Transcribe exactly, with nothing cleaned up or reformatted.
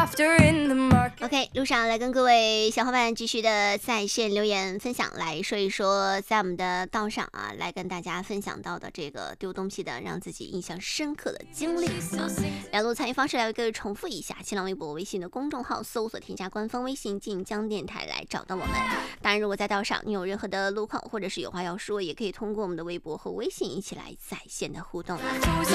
OK， 路上来跟各位小伙伴继续的在线留言分享，来说一说在我们的道上啊，来跟大家分享到的这个丢东西的让自己印象深刻的经历啊。两路参与方式来各位重复一下：新浪微博、微信的公众号搜索添加官方微信晋江电台来找到我们。当然，如果在道上你有任何的路况或者是有话要说，也可以通过我们的微博和微信一起来在线的互动啊。